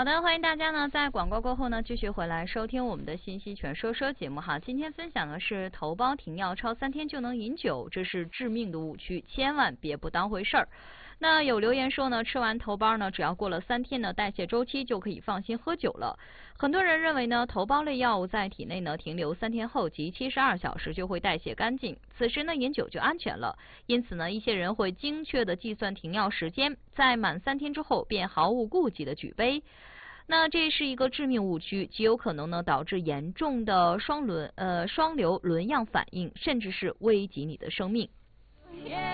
好的，欢迎大家呢在广告过后呢继续回来收听我们的信息全说说节目哈。今天分享的是头孢停药超3天就能饮酒，这是致命的误区，千万别不当回事儿。那有留言说呢，吃完头孢呢，只要过了3天的代谢周期就可以放心喝酒了。很多人认为呢，头孢类药物在体内呢停留3天后及72小时就会代谢干净，此时呢饮酒就安全了。因此呢，一些人会精确的计算停药时间，在满3天之后便毫无顾忌的举杯。那这是一个致命误区，极有可能呢导致严重的双硫仑样反应，甚至是危及你的生命。